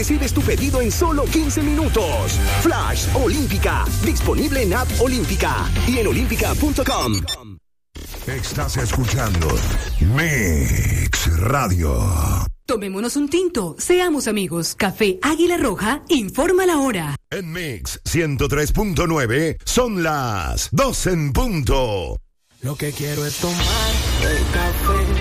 recibes tu pedido en solo 15 minutos. Flash Olímpica, disponible en App Olímpica y en olímpica.com. Estás escuchando Mix Radio. Tomémonos un tinto, seamos amigos. Café Águila Roja informa la hora. En Mix 103.9 son las 12 en punto. Lo que quiero es tomar el café